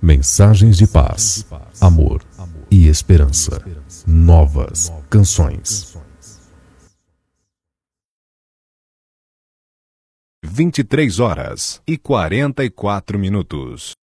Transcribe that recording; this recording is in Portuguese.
Mensagens de paz, amor e esperança. Novas canções. 23h44.